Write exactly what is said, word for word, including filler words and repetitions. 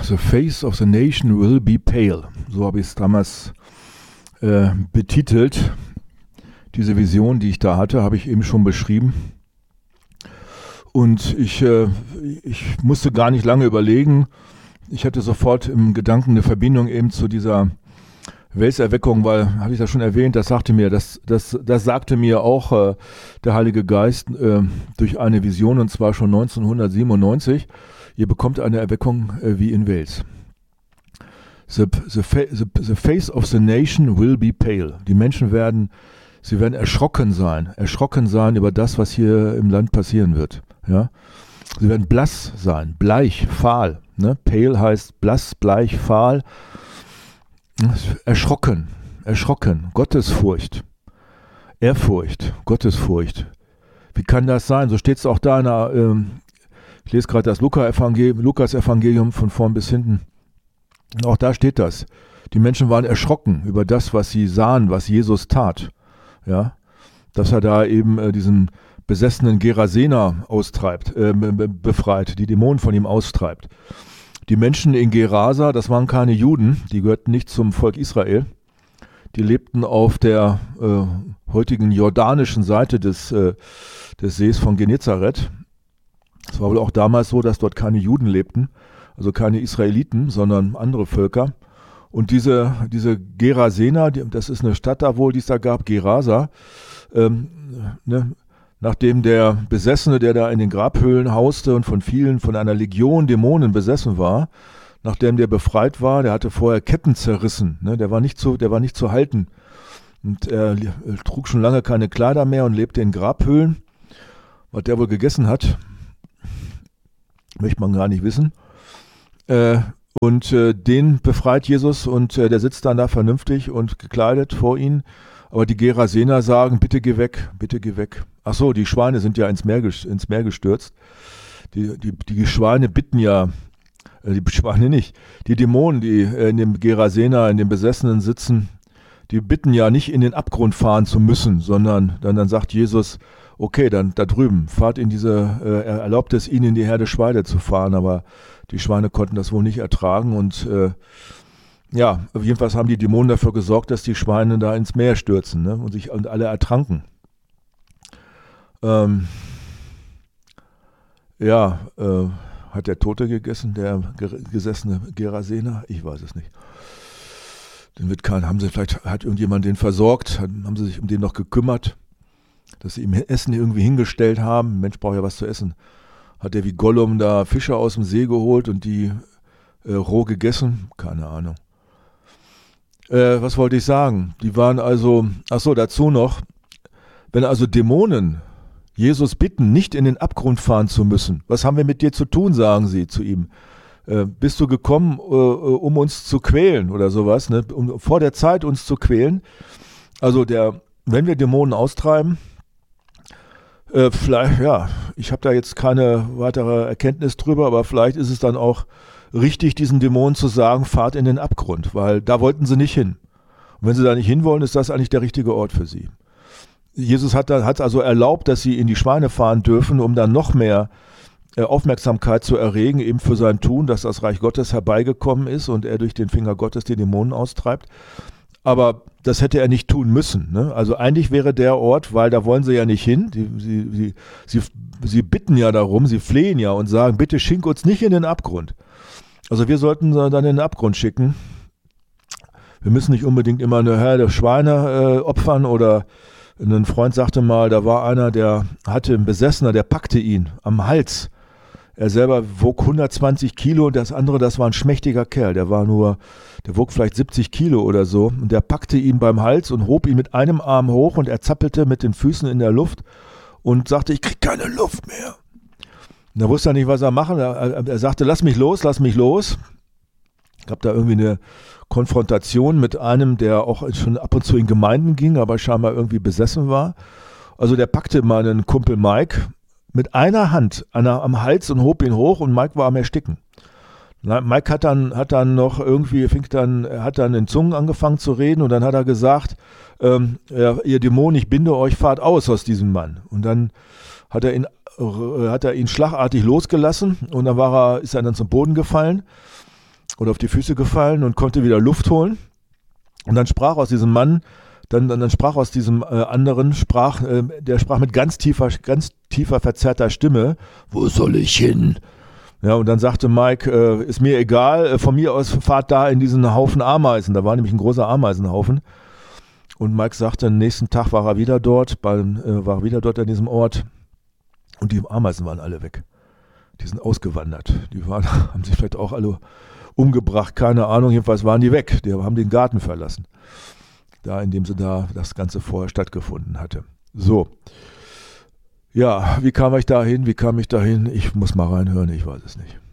The face of the nation will be pale. So habe ich es damals äh, betitelt. Diese Vision, die ich da hatte, habe ich eben schon beschrieben. Und ich, äh, ich musste gar nicht lange überlegen. Ich hatte sofort im Gedanken eine Verbindung eben zu dieser Welserweckung, weil, hatte ich das schon erwähnt, das sagte mir, das, das, das sagte mir auch äh, der Heilige Geist äh, durch eine Vision, und zwar schon neunzehnhundertsiebenundneunzig. Ihr bekommt eine Erweckung äh, wie in Wales. The, the, the, the face of the nation will be pale. Die Menschen werden, sie werden erschrocken sein, erschrocken sein über das, was hier im Land passieren wird. Ja? Sie werden blass sein, bleich, fahl. Ne? Pale heißt blass, bleich, fahl. Erschrocken, erschrocken, Gottesfurcht, Ehrfurcht, Gottesfurcht. Wie kann das sein? So steht es auch da in der, ähm, ich lese gerade das Lukas-Evangelium, Lukas-Evangelium von vorn bis hinten. Und auch da steht das. Die Menschen waren erschrocken über das, was sie sahen, was Jesus tat. Ja, dass er da eben äh, diesen besessenen Gerasener austreibt, äh, befreit, die Dämonen von ihm austreibt. Die Menschen in Gerasa, das waren keine Juden, die gehörten nicht zum Volk Israel. Die lebten auf der äh, heutigen jordanischen Seite des, äh, des Sees von Genezareth. Es war wohl auch damals so, dass dort keine Juden lebten, also keine Israeliten, sondern andere Völker. Und diese, diese Gerasener, das ist eine Stadt da wohl, die es da gab, Gerasa, ähm, ne, nachdem der Besessene, der da in den Grabhöhlen hauste und von vielen, von einer Legion Dämonen besessen war, nachdem der befreit war, der hatte vorher Ketten zerrissen, ne, der war nicht zu, der war nicht zu halten. Und er trug schon lange keine Kleider mehr und lebte in Grabhöhlen. Was der wohl gegessen hat, möchte man gar nicht wissen. Äh, und äh, den befreit Jesus und äh, der sitzt dann da vernünftig und gekleidet vor ihm. Aber die Gerasener sagen, bitte geh weg, bitte geh weg. Ach so, die Schweine sind ja ins Meer, ins Meer gestürzt. Die, die, die Schweine bitten ja, äh, die Schweine nicht, die Dämonen, die äh, in dem Gerasener, in dem Besessenen sitzen, die bitten ja nicht in den Abgrund fahren zu müssen, sondern dann, dann sagt Jesus, okay, dann da drüben, fahrt in diese, äh, er erlaubt es ihnen in die Herde Schweine zu fahren, aber die Schweine konnten das wohl nicht ertragen und äh, ja, jedenfalls haben die Dämonen dafür gesorgt, dass die Schweine da ins Meer stürzen, ne, und sich und alle ertranken. Ähm, ja, äh, hat der Tote gegessen, der gesessene Gerasener? Ich weiß es nicht. Den wird kein, haben sie vielleicht, hat irgendjemand den versorgt, haben sie sich um den noch gekümmert, dass sie ihm Essen irgendwie hingestellt haben. Ein Mensch braucht ja was zu essen. Hat er wie Gollum da Fische aus dem See geholt und die äh, roh gegessen? Keine Ahnung. Äh, was wollte ich sagen? Die waren also, ach so, dazu noch, wenn also Dämonen Jesus bitten, nicht in den Abgrund fahren zu müssen, was haben wir mit dir zu tun, sagen sie zu ihm. Äh, bist du gekommen, äh, um uns zu quälen oder sowas, ne? Um vor der Zeit uns zu quälen? Also der, wenn wir Dämonen austreiben, äh, vielleicht, ja, ich habe da jetzt keine weitere Erkenntnis drüber, aber vielleicht ist es dann auch richtig, diesen Dämonen zu sagen, fahrt in den Abgrund, weil da wollten sie nicht hin. Und wenn sie da nicht hinwollen, ist das eigentlich der richtige Ort für sie. Jesus hat es also erlaubt, dass sie in die Schweine fahren dürfen, um dann noch mehr äh, Aufmerksamkeit zu erregen, eben für sein Tun, dass das Reich Gottes herbeigekommen ist und er durch den Finger Gottes die Dämonen austreibt. Aber das hätte er nicht tun müssen. Ne? Also eigentlich wäre der Ort, weil da wollen sie ja nicht hin, die, sie, sie, sie, sie bitten ja darum, sie flehen ja und sagen, bitte schink uns nicht in den Abgrund. Also wir sollten dann in den Abgrund schicken. Wir müssen nicht unbedingt immer eine Herde Schweine äh, opfern oder ein Freund sagte mal, da war einer, der hatte einen Besessener, der packte ihn am Hals. Er selber wog hundertzwanzig Kilo und das andere, das war ein schmächtiger Kerl, der war nur, der wog vielleicht siebzig Kilo oder so und der packte ihn beim Hals und hob ihn mit einem Arm hoch und er zappelte mit den Füßen in der Luft und sagte, ich krieg keine Luft mehr. Und da wusste er nicht, was er machen. Er, er sagte, lass mich los, lass mich los. Es gab da irgendwie eine Konfrontation mit einem, der auch schon ab und zu in Gemeinden ging, aber scheinbar irgendwie besessen war. Also der packte meinen Kumpel Mike mit einer Hand einer, am Hals und hob ihn hoch und Mike war am Ersticken. Mike hat dann, hat dann noch irgendwie, fing dann, er hat dann in Zungen angefangen zu reden und dann hat er gesagt, ähm, ja, ihr Dämonen, ich binde euch, fahrt aus aus diesem Mann. Und dann hat er ihn, äh, hat er ihn schlagartig losgelassen und dann war er, ist er dann zum Boden gefallen. oder auf die Füße gefallen und konnte wieder Luft holen. Und dann sprach aus diesem Mann, dann, dann, dann sprach aus diesem äh, anderen, sprach, äh, der sprach mit ganz tiefer, ganz tiefer, verzerrter Stimme, wo soll ich hin? Ja, und dann sagte Mike, äh, ist mir egal, äh, von mir aus fahrt da in diesen Haufen Ameisen. Da war nämlich ein großer Ameisenhaufen. Und Mike sagte, am nächsten Tag war er wieder dort, beim, äh, war er wieder dort an diesem Ort. Und die Ameisen waren alle weg. Die sind ausgewandert. Die waren, haben sich vielleicht auch alle umgebracht, keine Ahnung. Jedenfalls waren die weg. Die haben den Garten verlassen. Da, in dem sie da das Ganze vorher stattgefunden hatte. So. Ja, wie kam ich da hin? Wie kam ich da hin? Ich muss mal reinhören, ich weiß es nicht.